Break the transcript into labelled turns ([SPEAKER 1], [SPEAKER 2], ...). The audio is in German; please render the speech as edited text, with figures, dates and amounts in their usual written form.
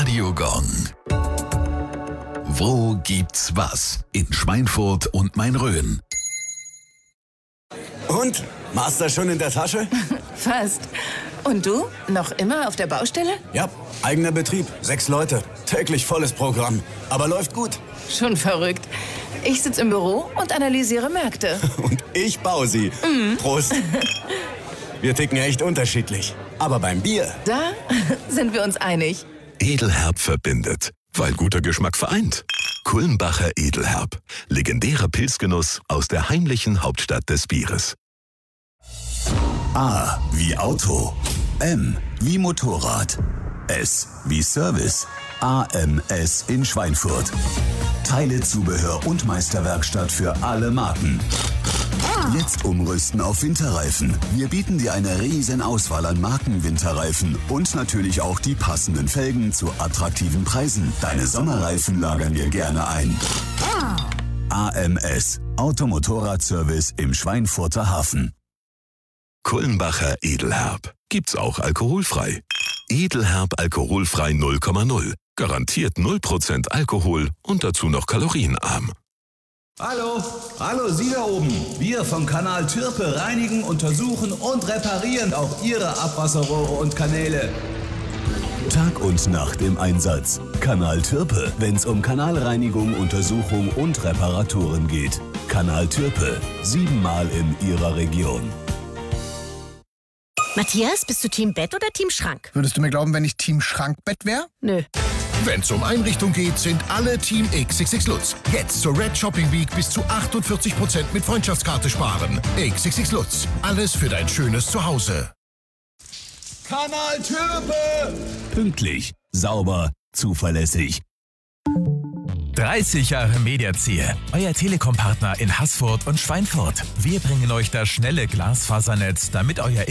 [SPEAKER 1] Radio Gong. Wo gibt's was? In Schweinfurt und Main-Rhön.
[SPEAKER 2] Und? Master schon in der Tasche?
[SPEAKER 3] Fast. Und du? Noch immer auf der Baustelle?
[SPEAKER 2] Ja, eigener Betrieb. 6 Leute. Täglich volles Programm. Aber läuft gut.
[SPEAKER 3] Schon verrückt. Ich sitze im Büro und analysiere Märkte.
[SPEAKER 2] Und ich baue sie. Prost. Wir ticken echt unterschiedlich. Aber beim Bier...
[SPEAKER 3] Da sind wir uns einig.
[SPEAKER 1] Edelherb verbindet, weil guter Geschmack vereint. Kulmbacher Edelherb. Legendärer Pilzgenuss aus der heimlichen Hauptstadt des Bieres.
[SPEAKER 4] A wie Auto. M wie Motorrad. S wie Service. AMS in Schweinfurt. Teile, Zubehör und Meisterwerkstatt für alle Marken. Jetzt umrüsten auf Winterreifen. Wir bieten dir eine riesen Auswahl an Marken-Winterreifen und natürlich auch die passenden Felgen zu attraktiven Preisen. Deine Sommerreifen lagern wir gerne ein. AMS, Automotorradservice im Schweinfurter Hafen.
[SPEAKER 1] Kulmbacher Edelherb. Gibt's auch alkoholfrei. Edelherb alkoholfrei 0,0. Garantiert 0% Alkohol und dazu noch kalorienarm.
[SPEAKER 5] Hallo, Sie da oben. Wir vom Kanal Türpe reinigen, untersuchen und reparieren auch Ihre Abwasserrohre und Kanäle.
[SPEAKER 4] Tag und Nacht im Einsatz. Kanal Türpe, wenn's um Kanalreinigung, Untersuchung und Reparaturen geht. Kanal Türpe, 7-mal in Ihrer Region.
[SPEAKER 6] Matthias, bist du Team Bett oder Team Schrank?
[SPEAKER 7] Würdest du mir glauben, wenn ich Team Schrankbett wäre?
[SPEAKER 6] Nö.
[SPEAKER 8] Wenn's um Einrichtung geht, sind alle Team XXX Lutz. Jetzt zur Red Shopping Week bis zu 48% mit Freundschaftskarte sparen. XXX Lutz. Alles für dein schönes Zuhause.
[SPEAKER 5] Kanal Türpe!
[SPEAKER 4] Pünktlich, sauber, zuverlässig.
[SPEAKER 9] 30 Jahre Mediazir, euer Telekom-Partner in Haßfurt und Schweinfurt. Wir bringen euch das schnelle Glasfasernetz, damit euer